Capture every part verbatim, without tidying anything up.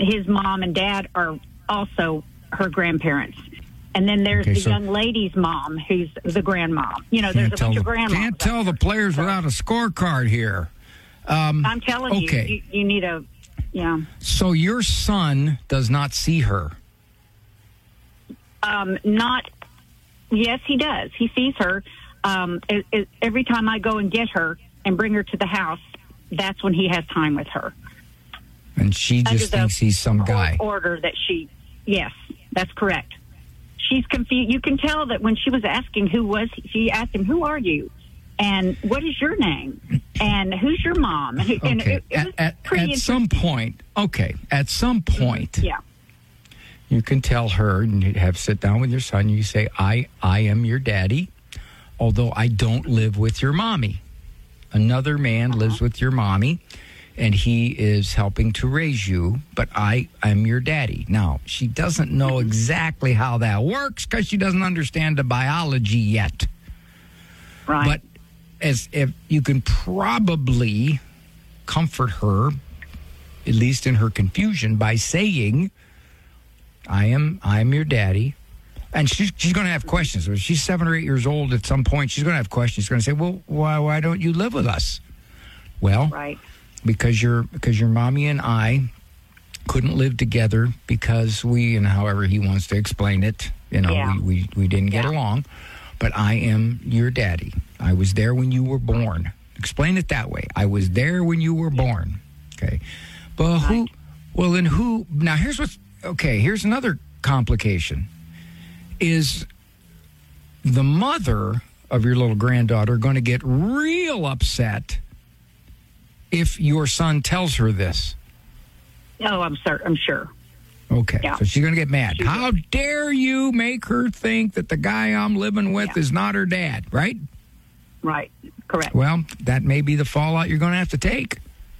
his mom and dad are also her grandparents. And then there's Okay, the so- young lady's mom, who's the grandmom. You know, there's Can't a tell bunch of the, grandmoms. can't tell the players without a scorecard here. Um, I'm telling okay. you, you, you need a, yeah. So your son does not see her. Um, not, yes, he does. He sees her. Um, it, it, every time I go and get her and bring her to the house, that's when he has time with her. And she just Under the thinks he's some court guy. Order that she, yes, that's correct. She's confused. You can tell that when she was asking who was he, she asked him, "Who are you?" and "What is your name?" and "Who's your mom?" And Okay. it, it was at at, pretty at some point, okay, at some point, yeah, you can tell her and you have sit down with your son. You say, "I I am your daddy, although I don't live with your mommy. Another man Uh-huh. lives with your mommy, and he is helping to raise you, but I am your daddy." Now, she doesn't know exactly how that works because she doesn't understand the biology yet. right. But as if you can probably comfort her, at least in her confusion, by saying, I am I am your daddy. And she's, she's going to have questions. When she's seven or eight years old at some point, she's going to have questions. She's going to say, well, why why don't you live with us? Well, right. because your because your mommy and I couldn't live together because we, and however he wants to explain it, you know, Yeah. we, we, we didn't get Yeah. along. But I am your daddy. I was there when you were born. Explain it that way. I was there when you were born. Okay. But who, Right. well, then who, now here's what's, okay, here's another complication. Is the mother of your little granddaughter going to get real upset if your son tells her this? Oh, I'm certain. I'm sure. Okay, Yeah. so she's going to get mad. She How dare you make her think that the guy I'm living with Yeah. is not her dad, right? Right. Correct. Well, that may be the fallout you're going to have to take.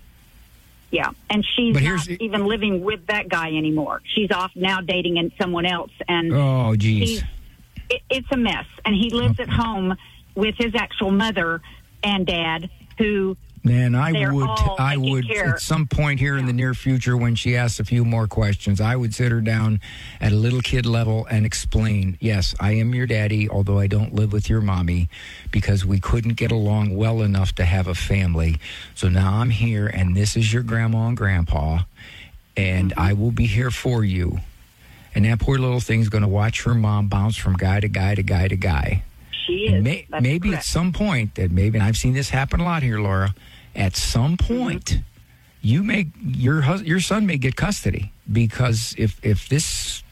Yeah, and she's But not here's- even living with that guy anymore. She's off now dating and someone else, and Oh, geez. he's, it, it's a mess. And he lives at home with his actual mother and dad, who Man, I they're would, all I taking would, care- at some point here in the near future, when she asks a few more questions, I would sit her down at a little kid level and explain, yes, I am your daddy, although I don't live with your mommy, because we couldn't get along well enough to have a family. So now I'm here, and this is your grandma and grandpa, and Mm-hmm. I will be here for you. And that poor little thing's going to watch her mom bounce from guy to guy to guy to guy. she And is. may, That's maybe correct. at some point that maybe, and I've seen this happen a lot here, Laura. At some point, you may your hus- your son may get custody, because if if this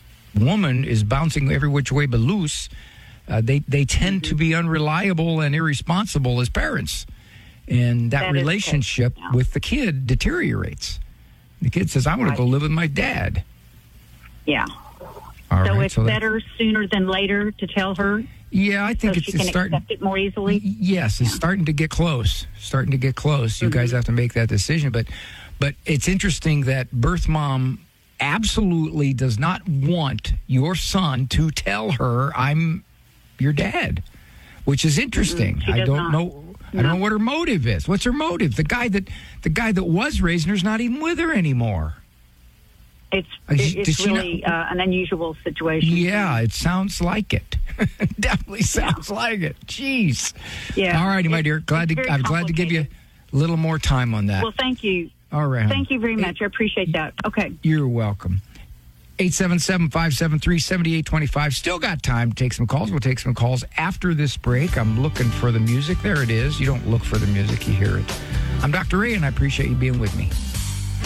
woman is bouncing every which way but loose, uh, they they tend to be unreliable and irresponsible as parents, and that, That is the case, relationship yeah. with the kid deteriorates. The kid says, "I want Right. to go live with my dad." Yeah. All so right, it's that- better sooner than later to tell her, Yeah, I so think it's, she it's can starting. accept it more easily. Yes, it's starting to get close. Starting to get close. You guys have to make that decision. But but it's interesting that birth mom absolutely does not want your son to tell her, I'm your dad, which is interesting. She I does don't not. know. I don't know what her motive is. What's her motive? The guy that the guy that was raising her's not even with her anymore. It's Uh, she- it's does she really uh, an unusual situation. Yeah, it sounds like it. Definitely sounds like it. Jeez. Yeah. All righty, my It's- dear. Glad it's to. very I'm glad to give you complicated. a little more time on that. Well, thank you. All right. Thank you very much. I appreciate that. Okay. You're welcome. eight seven seven, five seven three, seven eight two five. Still got time to take some calls. We'll take some calls after this break. I'm looking for the music. There it is. You don't look for the music, you hear it. I'm Doctor Ray, and I appreciate you being with me.